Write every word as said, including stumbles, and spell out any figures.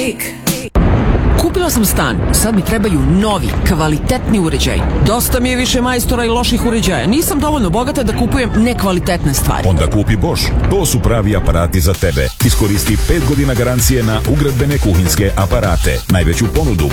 Kupila sam stan, sad mi trebaju novi, kvalitetni uređaj. Dosta mi je više majstora i loših uređaja. Nisam dovoljno bogata da kupujem nekvalitetne stvari. Onda kupi Bosch. To su pravi aparati za tebe. Iskoristi pet godina garancije na ugradbene kuhinske aparate. Najveću ponudu